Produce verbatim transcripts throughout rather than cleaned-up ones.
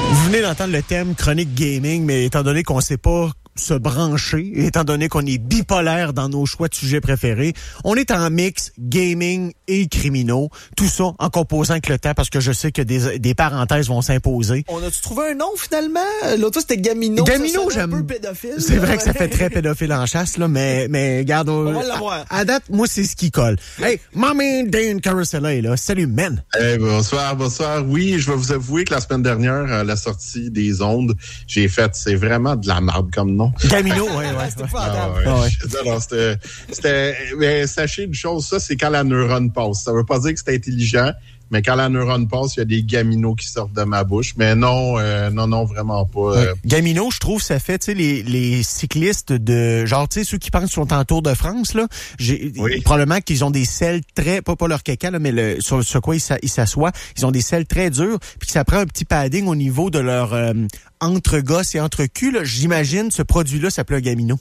Vous venez d'entendre le thème chronique gaming, mais étant donné qu'on ne sait pas se brancher, étant donné qu'on est bipolaire dans nos choix de sujets préférés, on est en mix gaming et criminaux. Tout ça en composant avec le temps, parce que je sais que des, des parenthèses vont s'imposer. On a-tu trouvé un nom, finalement? L'autre fois, c'était Gamino. Gamino, ça, j'aime. Un peu pédophile. C'est vrai que ça fait très pédophile en chasse, là, mais, mais regarde, on va l'avoir. À, à date, moi, c'est ce qui colle. Hey, Mommy Dane Carusella est là. Salut, man. Hey, bonsoir, bonsoir. Oui, je vais vous avouer que la semaine dernière, à la sortie des ondes, j'ai fait, c'est vraiment de la marde comme nom. Gamino, ouais, ouais. C'était ouais. pas Ah, ouais. ouais. Ah, ouais. Alors, c'était, c'était, mais sachez une chose, ça, c'est quand la neurone passe. Ça veut pas dire que c'est intelligent, mais quand la neurone passe, il y a des gaminos qui sortent de ma bouche. Mais non, euh, non, non, vraiment pas. Euh... Ouais. Gamino, je trouve, ça fait, tu sais, les, les cyclistes de, genre, tu sais, ceux qui pensent qu'ils sont en Tour de France, là, j'ai, oui. probablement qu'ils ont des selles très, pas, pas leur caca, là, mais le, sur, sur quoi ils, ils s'assoient, ils ont des selles très dures, puis que ça prend un petit padding au niveau de leur, euh, entre-gosses et entre-culs, là. J'imagine, ce produit-là s'appelle un Gamino.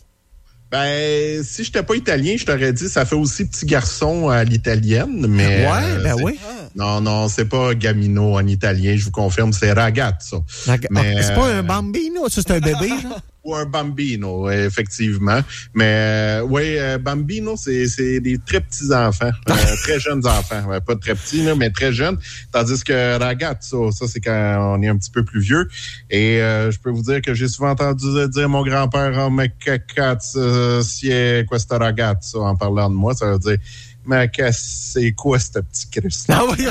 Ben, si j'étais pas italien, je t'aurais dit ça fait aussi petit garçon à l'italienne, mais ouais, euh, ben oui. Non, non, c'est pas Gamino en italien, je vous confirme, c'est ragazzo. Rag... Mais, ah, c'est pas euh... un bambino, ça c'est un bébé, genre? Ou un bambino, effectivement. Mais euh, oui, euh, bambino, c'est, c'est des très petits enfants, euh, très jeunes enfants. Ouais, pas très petits, là, mais très jeunes. Tandis que ragazzo, ça, c'est quand on est un petit peu plus vieux. Et euh, je peux vous dire que j'ai souvent entendu dire mon grand-père, oh, mais cazzo, si è questo ragazzo, en parlant de moi, ça veut dire mais c'est quoi ce petit Christ? Ah oui!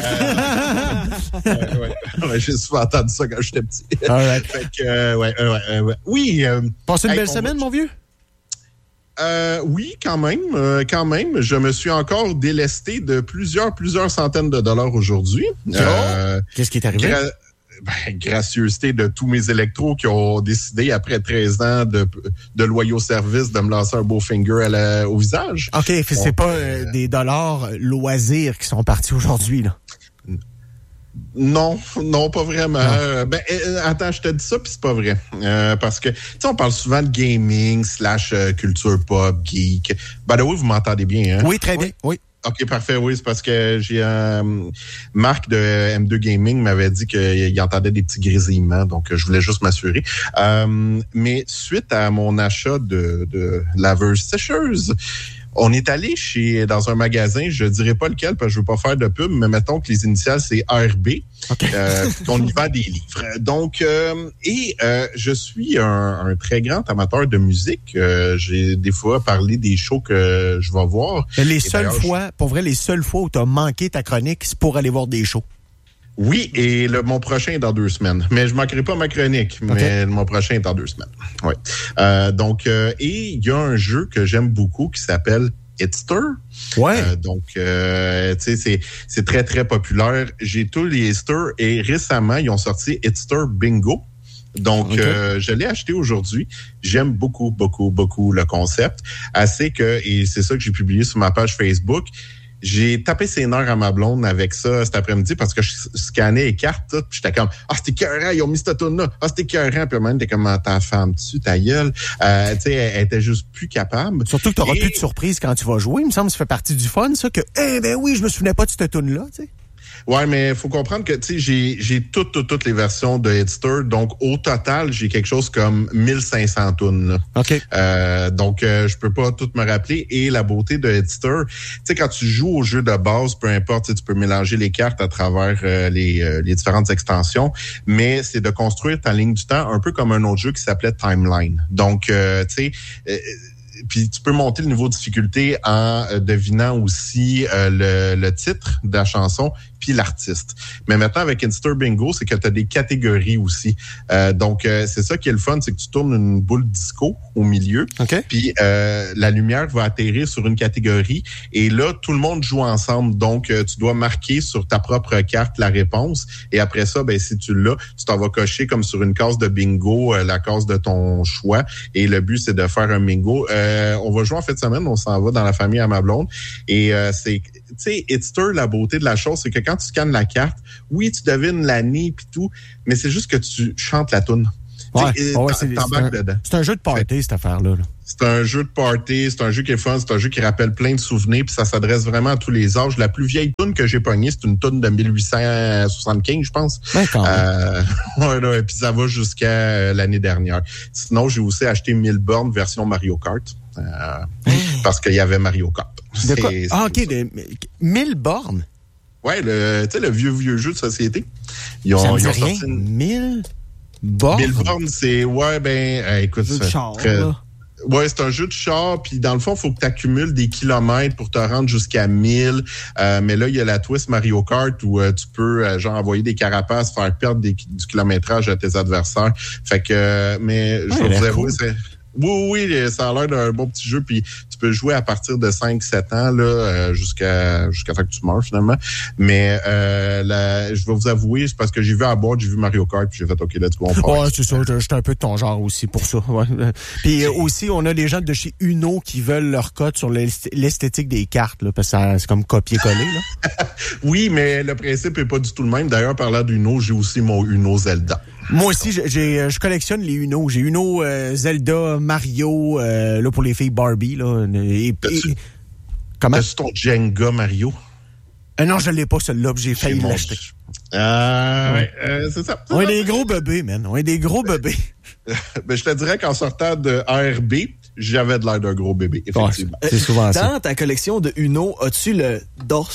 euh, ouais, ouais, ouais, j'ai souvent entendu ça quand j'étais petit. Right. Fait que, euh, ouais, ouais, ouais. Oui. Euh, Passe une hey, belle semaine, va... mon vieux? Euh, oui, quand même, euh, quand même. Je me suis encore délesté de plusieurs, plusieurs centaines de dollars aujourd'hui. Oh. Euh, Qu'est-ce qui est arrivé? Gra- Ben, gracieuseté de tous mes électros qui ont décidé, après treize ans de, de loyaux services, de me lancer un beau finger à la, au visage. OK, c'est Donc, pas euh, des dollars loisirs qui sont partis aujourd'hui, là. Non, non, pas vraiment. Non. Ben, euh, attends, je te dis ça, puis c'est pas vrai. Euh, parce que, tu sais, on parle souvent de gaming, slash euh, culture pop, geek. By the way, vous m'entendez bien, hein? Oui, très bien, oui. OK, parfait, oui, c'est parce que j'ai un euh, Marc de M deux Gaming m'avait dit qu'il entendait des petits grésillements, donc je voulais juste m'assurer. Euh, mais suite à mon achat de, de laveuse sécheuse, on est allé chez dans un magasin, je dirais pas lequel parce que je veux pas faire de pub, mais mettons que les initiales c'est A R B. Okay. Euh, on y vend des livres. Donc euh, et euh, je suis un, un très grand amateur de musique. Euh, j'ai des fois parlé des shows que je vais voir. Les et seules fois, je... pour vrai, les seules fois où tu as manqué ta chronique, c'est pour aller voir des shows. Oui, et le, mon prochain est dans deux semaines. Mais je ne manquerai pas ma chronique, okay. mais mon prochain est dans deux semaines. Oui. Euh, donc, euh, et il y a un jeu que j'aime beaucoup qui s'appelle Hitster. Ouais. Euh, donc, euh, tu sais, c'est, c'est très, très populaire. J'ai tous les Hitster et récemment, ils ont sorti Hitster Bingo. Donc, okay. euh, je l'ai acheté aujourd'hui. J'aime beaucoup, beaucoup, beaucoup le concept. Assez que, et c'est ça que j'ai publié sur ma page Facebook, j'ai tapé ses nerfs à ma blonde avec ça cet après-midi parce que je scannais les cartes, tout, puis j'étais comme « Ah, c'était écœurant, ils ont mis cette toune-là. Ah, c'était écœurant. » Puis même, t'es comme « Ta femme dessus, ta gueule. Euh, » Tu sais, elle, elle était juste plus capable. Surtout que t'auras Et... plus de surprise quand tu vas jouer. Il me semble que ça fait partie du fun, ça, que « Eh ben oui, je me souvenais pas de cette toune-là. » tu sais. Ouais, mais faut comprendre que, tu sais, j'ai, j'ai toutes, toutes, toutes les versions de Hitster. Donc, au total, j'ai quelque chose comme mille cinq cents tunes, là. OK. Euh, donc, euh, je peux pas tout me rappeler. Et la beauté de Hitster, tu sais, quand tu joues au jeu de base, peu importe, tu peux mélanger les cartes à travers euh, les, euh, les différentes extensions, mais c'est de construire ta ligne du temps un peu comme un autre jeu qui s'appelait Timeline. Donc, euh, tu sais... Euh, puis tu peux monter le niveau de difficulté en euh, devinant aussi euh, le, le titre de la chanson puis l'artiste. Mais maintenant, avec Hitster Bingo, c'est que tu as des catégories aussi. Euh, donc, euh, c'est ça qui est le fun, c'est que tu tournes une boule disco au milieu. Okay. Puis euh, la lumière va atterrir sur une catégorie. Et là, tout le monde joue ensemble. Donc, euh, tu dois marquer sur ta propre carte la réponse. Et après ça, ben si tu l'as, tu t'en vas cocher comme sur une case de bingo, euh, la case de ton choix. Et le but, c'est de faire un bingo. Euh, on va jouer en fin de semaine, on s'en va dans la famille à ma blonde. Et euh, c'est, tu sais, Hitster, la beauté de la chose, c'est que quand tu scannes la carte, oui, tu devines l'année puis tout, mais c'est juste que tu chantes la toune. Ouais, ouais, c'est, c'est, un, dedans. c'est un jeu de party, fait, cette affaire-là. Là. C'est un jeu de party, c'est un jeu qui est fun, c'est un jeu qui rappelle plein de souvenirs, puis ça s'adresse vraiment à tous les âges. La plus vieille toune que j'ai pognée, c'est une toune de dix-huit cent soixante-quinze, je pense. D'accord. Euh, ouais, là, et puis ça va jusqu'à euh, l'année dernière. Sinon, j'ai aussi acheté mille bornes version Mario Kart. Euh, mmh. Parce qu'il y avait Mario Kart. De quoi? C'est, ah, OK. De, mille bornes? Ouais, le, tu sais, le vieux, vieux jeu de société. Ils ont, ça me ils dit ont rien. sorti une... mille bornes? mille bornes, c'est, ouais, ben, euh, écoute, jeu de c'est char, très... là. Ouais, c'est un jeu de char, puis dans le fond, il faut que tu accumules des kilomètres pour te rendre jusqu'à mille. Euh, mais là, il y a la twist Mario Kart où euh, tu peux euh, genre envoyer des carapaces, faire perdre des, du kilométrage à tes adversaires. Fait que, euh, mais je ouais, vais vous avouer, cool. c'est... Oui, oui, ça a l'air d'un bon petit jeu, puis tu peux jouer à partir de cinq sept ans là euh, jusqu'à jusqu'à temps que tu meurs finalement. Mais euh, la, je vais vous avouer, c'est parce que j'ai vu à boîte, j'ai vu Mario Kart, puis j'ai fait OK, let's go, on part. Ouais, c'est ça, j'étais un peu de ton genre aussi pour ça. Ouais. Puis euh, aussi, on a les gens de chez Uno qui veulent leur cote sur l'esthétique des cartes, là, parce que ça, c'est comme copier-coller. Là. Oui, mais le principe est pas du tout le même. D'ailleurs, parlant d'Uno, j'ai aussi mon Uno Zelda. Moi aussi, j'ai, je collectionne les Uno. J'ai Uno, euh, Zelda, Mario, euh, là pour les filles Barbie. Là, et, T'as-tu, et, comment? T'as-tu ton Jenga Mario? Euh, non, je l'ai pas, celui-là, j'ai failli mon... l'acheter. Ah, ouais, euh, c'est ça. C'est on ça. est des gros bébés, man. On est des gros bébés. Ben, je te dirais qu'en sortant de A R B, j'avais de l'air d'un gros bébé, effectivement. Ouais, c'est souvent Dans ça. Dans ta collection de Uno, as-tu le DOS?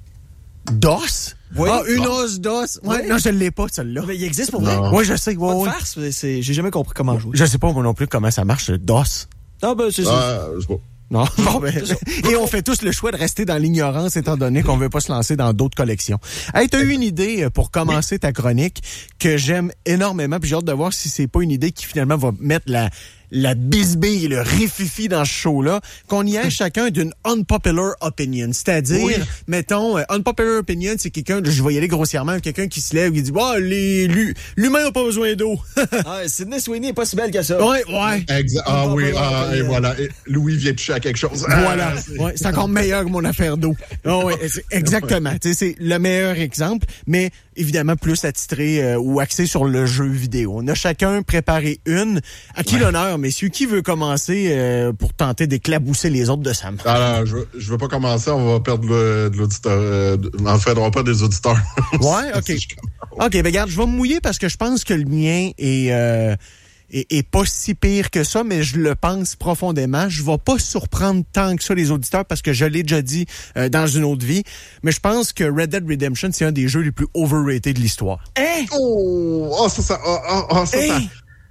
DOS? Oui. Ah, Unos DOS. Ouais, oui. Non, je l'ai pas, celui-là. Mais il existe pour vrai? Oui, je sais. Ouais, Pas de ouais. farce, mais c'est, j'ai jamais compris comment jouer. Je sais pas moi non plus comment ça marche, le DOS. Ah, ben, c'est ça. Ah, je sais pas. Non, bon, ben, et on fait tous le choix de rester dans l'ignorance étant donné qu'on veut pas se lancer dans d'autres collections. Hey, t'as eu une idée pour commencer ta chronique que j'aime énormément, puis j'ai hâte de voir si c'est pas une idée qui finalement va mettre la la bisbille et le rififi dans ce show-là, qu'on y ait chacun d'une unpopular opinion. C'est-à-dire, oui. mettons, uh, unpopular opinion, c'est quelqu'un, je vais y aller grossièrement, quelqu'un qui se lève et dit, bah, oh, les, l'humain n'a pas besoin d'eau. Ah, Sydney Sweeney n'est pas si belle que ça. Ouais, ouais. Exa- ah oui, ah, et voilà. Et Louis vient toucher à quelque chose. Voilà. Ah, c'est... Ouais, c'est encore meilleur que mon affaire d'eau. Oh, ouais, c'est exactement. Tu sais, c'est le meilleur exemple, mais évidemment plus attitré euh, ou axé sur le jeu vidéo. On a chacun préparé une. À qui ouais. l'honneur, messieurs? Qui veut commencer euh, pour tenter d'éclabousser les autres de Sam? Alors, je, je veux pas commencer, on va perdre le, de l'auditeur. Euh, en fait, on va perdre des auditeurs. Ouais, OK. si OK, ben regarde, je vais me mouiller parce que je pense que le mien est... Euh, Et, et pas si pire que ça, mais je le pense profondément. Je vais pas surprendre tant que ça les auditeurs parce que je l'ai déjà dit euh, dans une autre vie. Mais je pense que Red Dead Redemption, c'est un des jeux les plus overrated de l'histoire. Hein? Oh, oh, ça, ça, oh, oh, oh, ça, hein? ça.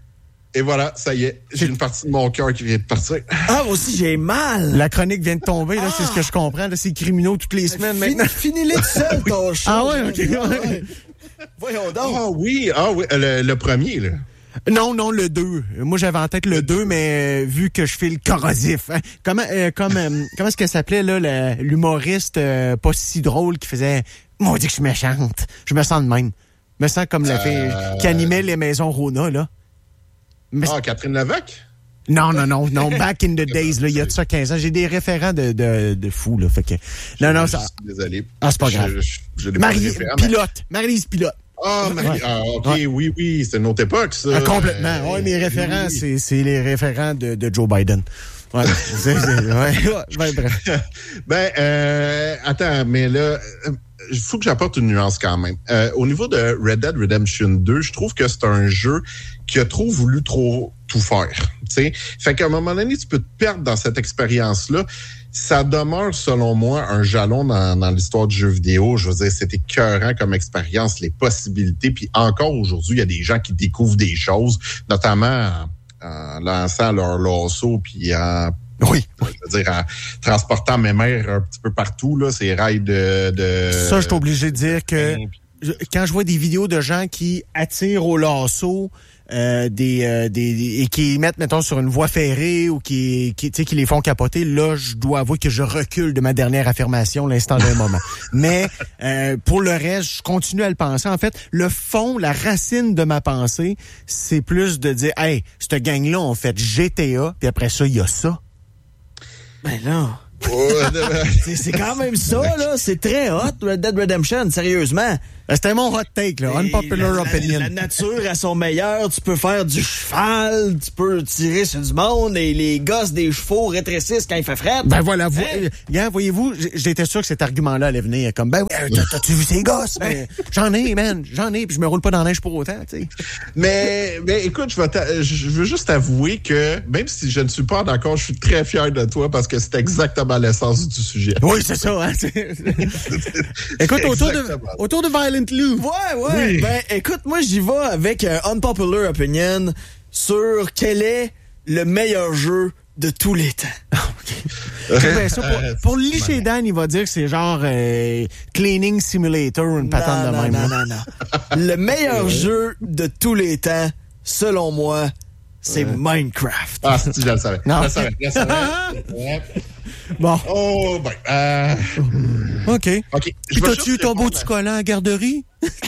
Et voilà, ça y est, j'ai une partie de mon cœur qui vient de partir. Ah, moi aussi, j'ai mal. La chronique vient de tomber, là, ah. c'est ce que je comprends. Là, c'est criminaux toutes les semaines Fin, maintenant. Finis-les tout seul, ton show. Ah ouais, OK. Ouais. Voyons donc. Ah oui, ah oui, le, le premier, là. Non, non, le deux. Moi, j'avais en tête le deux, mais euh, vu que je fais le corrosif. Hein, comment euh, comme, euh, comment est-ce qu'elle s'appelait, là, la, l'humoriste euh, pas si drôle qui faisait « Moi, on dit que je suis méchante. » Je me sens de même. Je me sens comme la fille euh... qui animait les maisons Rona, là. Mais ah, Catherine Levac? Non, non, non, non. Back in the days, là, il y a de ça quinze ans. J'ai des référents de, de, de fous, là. Fait que. Non, non, ça. Désolé. Ah, c'est pas grave. Je, je, je Marie, Pilote. Marie-Lise Pilote. Ah, Marie, ouais. ah, OK, ouais. oui, oui, c'est une autre époque, ça. Ah, complètement. Euh, oui, mes référents, oui. c'est, c'est les référents de, de Joe Biden. Ouais, c'est, c'est, ouais, ouais, bref. Ben, euh, attends, mais là, il faut que j'apporte une nuance quand même. Euh, au niveau de Red Dead Redemption deux, je trouve que c'est un jeu qui a trop voulu trop tout faire. T'sais? Fait qu'à un moment donné, tu peux te perdre dans cette expérience-là. Ça demeure, selon moi, un jalon dans, dans l'histoire du jeu vidéo. Je veux dire, c'était écœurant comme expérience, les possibilités. Puis encore aujourd'hui, il y a des gens qui découvrent des choses, notamment en, en lançant leur lasso, puis en... Oui, je veux dire, en transportant mes mères un petit peu partout, là, ces rails de... de ça, je suis obligé de dire que je, quand je vois des vidéos de gens qui attirent au lasso... Euh, des, euh, des, des et qui mettent mettons sur une voie ferrée ou qui qui tu sais qui les font capoter, là je dois avouer que je recule de ma dernière affirmation l'instant d'un moment. Mais euh, pour le reste, je continue à le penser. En fait, le fond, la racine de ma pensée, c'est plus de dire hey, cette gang là on fait G T A, puis après ça il y a ça. Ben là. c'est, c'est quand même ça, là. C'est très hot, Red Dead Redemption, sérieusement. C'était mon hot take, là. Unpopular la, opinion. La, la nature à son meilleur, tu peux faire du cheval, tu peux tirer sur du monde, et les gosses des chevaux rétrécissent quand il fait fret. Ben voilà, vous, Hein? Gars, voyez-vous, j'étais sûr que cet argument-là allait venir comme, ben oui, t'as- t'as-tu vu ces gosses? Ben, j'en ai, man, j'en ai, puis je me roule pas dans la neige pour autant, tu sais. Mais, mais écoute, je, vais t'a- je veux juste avouer que, même si je ne suis pas d'accord, je suis très fier de toi parce que c'est exactement l'essence du sujet. Oui, c'est ça, hein. Écoute, autour de, Exactement. autour de Violent Lou. Ouais, ouais. Oui. Ben, écoute, moi, j'y vais avec un unpopular opinion sur quel est le meilleur jeu de tous les temps. Ok, ben, ça, pour, pour le licher Dan, il va dire que c'est genre euh, Cleaning Simulator, une patente non, de non, même. non, là. non, non. Le meilleur jeu de tous les temps, selon moi, c'est Minecraft. Ah, si, je le savais. Non. Je le savais, je le savais. Ouais. Bon, Oh, ben, euh, OK. OK. Puis Je vais t'as-tu juste ton beau répondre petit à- collant à la garderie?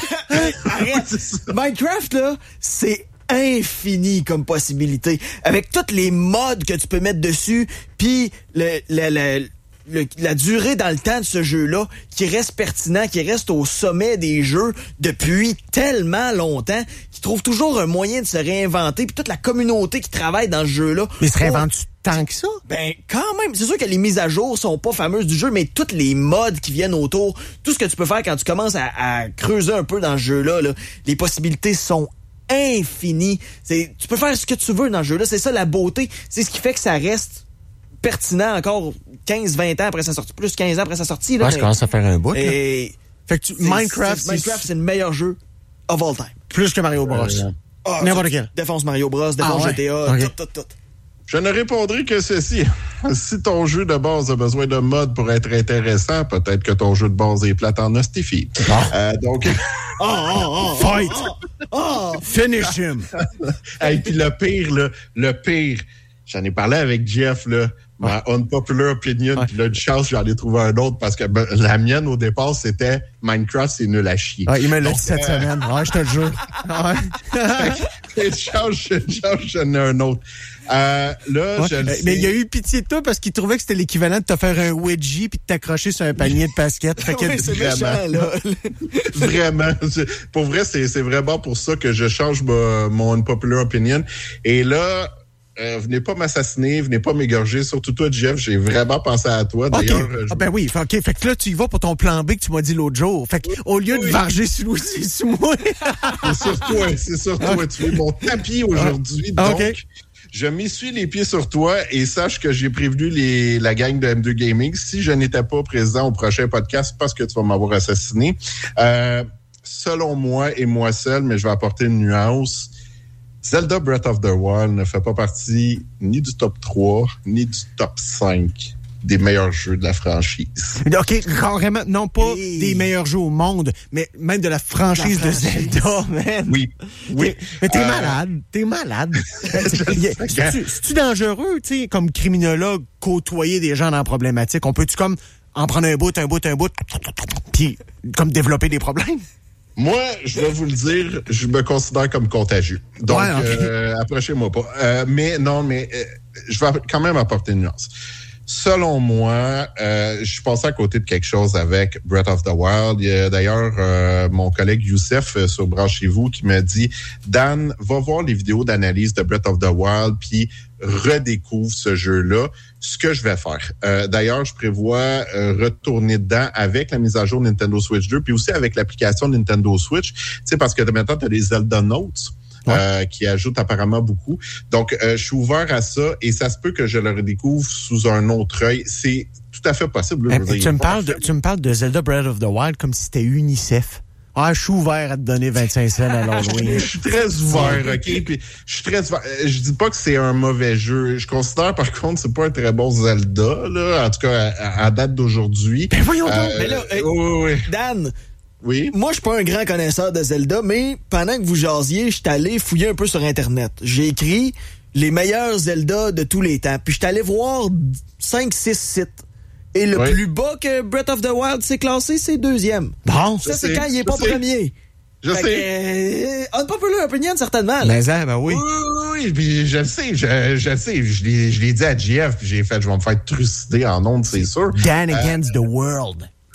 Arrête! Minecraft, là, c'est infini comme possibilité. Avec toutes les mods que tu peux mettre dessus, puis le, le, le, le- la durée dans le temps de ce jeu-là, qui reste pertinent, qui reste au sommet des jeux depuis tellement longtemps, qui trouve toujours un moyen de se réinventer, puis toute la communauté qui travaille dans ce jeu-là. Mais se pour- réinvente-tu tant que ça? ben, quand même, c'est sûr que les mises à jour sont pas fameuses du jeu, mais toutes les mods qui viennent autour, tout ce que tu peux faire quand tu commences à, à creuser un peu dans ce jeu-là, là, les possibilités sont infinies. C'est, tu peux faire ce que tu veux dans ce jeu-là. C'est ça la beauté. C'est ce qui fait que ça reste pertinent encore quinze vingt ans après sa sortie, plus quinze ans après sa sortie. Là, Ouais, je mais- commence à faire un bout. là. et Fait que tu, c'est- Minecraft, c'est, c'est Minecraft, c'est le meilleur jeu of all time. plus que Mario Bros. Ah, N'importe tu- quel. Défonce Mario Bros, défonce Ah ouais? G T A, Ok. tout, tout, tout. Je ne répondrai que ceci. Si ton jeu de base a besoin de mods pour être intéressant, peut-être que ton jeu de base est plate en hostifie. Euh, donc, Oh, oh, oh, Fight! oh. Finish him! et puis le pire, là, le pire, j'en ai parlé avec Jeff, là, ma unpopular opinion, Ouais. puis là, une chance, j'en ai trouvé un autre parce que ben, la mienne, au départ, c'était Minecraft, c'est nul à chier. Ah, il me l'a dit cette semaine. Ouais, je te le jure. Ah ouais. Une chance, une chance, j'en ai un autre. Euh, là, Ouais. je le Euh, sais. Mais il a eu pitié de toi parce qu'il trouvait que c'était l'équivalent de te faire un wedgie puis de t'accrocher sur un panier de basket. Fait que Oui, c'est vraiment. méchant, là. Vraiment. C'est- Pour vrai, c'est c'est vraiment pour ça que je change ma- mon unpopular opinion. Et là, euh, venez pas m'assassiner, venez pas m'égorger. Surtout toi, Jeff, j'ai vraiment pensé à toi. OK. D'ailleurs, euh, je- Ah ben oui. Fait, OK. Fait que là, tu y vas pour ton plan B que tu m'as dit l'autre jour. Fait que, au lieu de Oui. varger sous, sous moi. c'est sur toi, c'est sur toi. Tu es mon tapis aujourd'hui. Ah, Donc, OK. je m'essuie les pieds sur toi et sache que j'ai prévenu les, la gang de M deux Gaming. Si je n'étais pas présent au prochain podcast, parce que tu vas m'avoir assassiné. Euh, selon moi et moi seul, mais je vais apporter une nuance. Zelda Breath of the Wild ne fait pas partie ni du top trois, ni du top cinq des meilleurs jeux de la franchise. OK, carrément, non pas Hey. des meilleurs jeux au monde, mais même de la franchise La de franchise. Zelda, man. Oui, oui. Mais t'es Euh, malade, t'es malade. sais. C'est-tu c'est-tu dangereux, tu sais, comme criminologue, côtoyer des gens dans la problématique? On peut-tu comme en prendre un bout, un bout, un bout, puis comme développer des problèmes? Moi, je vais vous le dire, je me considère comme contagieux. Donc, Ouais, ok. euh, approchez-moi pas. Euh, mais non, mais euh, je vais quand même apporter une nuance. Selon moi, euh, je suis passé à côté de quelque chose avec Breath of the Wild. Il y a d'ailleurs euh, mon collègue Youssef euh, sur Branchez-vous qui m'a dit « Dan, va voir les vidéos d'analyse de Breath of the Wild puis redécouvre ce jeu-là. » Ce que je vais faire. Euh, d'ailleurs, je prévois euh, retourner dedans avec la mise à jour Nintendo Switch deux puis aussi avec l'application Nintendo Switch. Tu sais, parce que de maintenant, tu as les Zelda Notes. Ouais. Euh, qui ajoute apparemment beaucoup. Donc, euh, je suis ouvert à ça et ça se peut que je le redécouvre sous un autre œil. C'est tout à fait possible. Là, je veux Eh, dire, tu, il me est parles de, pas- tu me parles de Zelda Breath of the Wild comme si c'était UNICEF. Ah, je suis ouvert à te donner vingt-cinq cents à l'Halloween. Je suis très ouvert, OK? Puis, je suis très ouvert. Euh, Je dis pas que c'est un mauvais jeu. Je considère, par contre, c'est pas un très bon Zelda, là. En tout cas, à, à date d'aujourd'hui. Ben voyons donc. mais là, hey, oui, oui, oui. Dan, Oui. moi, je suis pas un grand connaisseur de Zelda, mais pendant que vous jasiez, je suis allé fouiller un peu sur Internet. J'ai écrit les meilleurs Zelda de tous les temps. Puis je suis allé voir cinq six sites. Et le Oui. plus bas que Breath of the Wild s'est classé, c'est deuxième. Bon. Ça, Je c'est sais, quand il est je pas sais. premier. Je Fait sais. que, euh, unpopular opinion, certainement. là. Mais ça, ben oui. Oui, oui, oui, puis je le sais, je, je le sais. Je l'ai, je l'ai dit à Jeff, puis j'ai fait, je vais me faire trucider en ondes, c'est sûr. Dan against the world.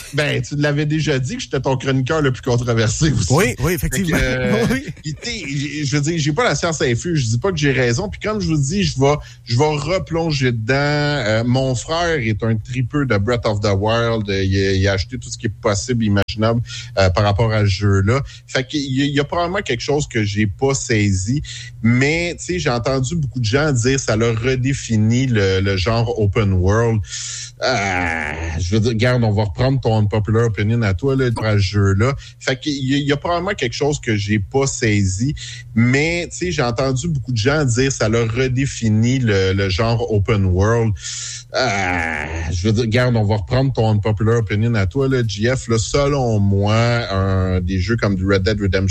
Ben, tu l'avais déjà dit que j'étais ton chroniqueur le plus controversé aussi. Oui, oui, effectivement. Que, euh, oui. Je veux dire, j'ai pas la science infuse, je dis pas que j'ai raison. Puis comme je vous dis, je vais je vais replonger dedans. Euh, mon frère est un tripeux de Breath of the Wild. Il a, il a acheté tout ce qui est possible, imaginable euh, par rapport à ce jeu-là. Fait qu'il y a, il y a probablement quelque chose que j'ai pas saisi. Mais, tu sais, j'ai entendu beaucoup de gens dire ça leur redéfinit le, le genre open world. Euh, je veux dire, regarde, on va reprendre ton unpopular opinion à toi, là, pour ce jeu-là. Fait qu'il y a, il y a probablement quelque chose que j'ai pas saisi. Mais, tu sais, j'ai entendu beaucoup de gens dire ça leur redéfinit le, le genre open world. Euh, je veux dire, regarde, on va reprendre ton unpopular opinion à toi, là, J F. Là, selon moi, un, des jeux comme du Red Dead Redemption